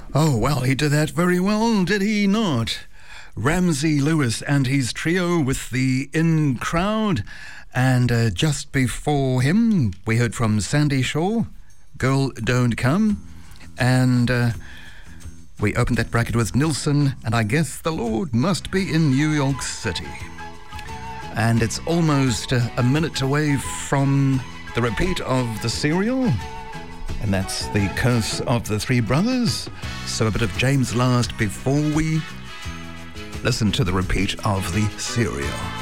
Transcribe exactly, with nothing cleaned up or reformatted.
Oh, well, he did that very well, did he not? Ramsey Lewis and his trio with the In Crowd. And uh, just before him, we heard from Sandy Shaw, Girl Don't Come. And uh, we opened that bracket with Nilsson, and I Guess the Lord Must Be in New York City. And it's almost uh, a minute away from the repeat of the serial. And that's The Curse of the Three Brothers. So a bit of James Last before we listen to the repeat of the serial.